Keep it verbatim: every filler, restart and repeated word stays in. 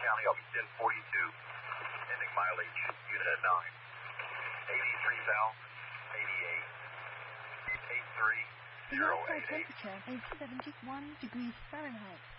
County, I'll be ten forty-two. Ending mileage, unit at nine. eighty-three thousand, eighty-eight. eight three zero eight eight. Temperature is seventy-one degrees Fahrenheit.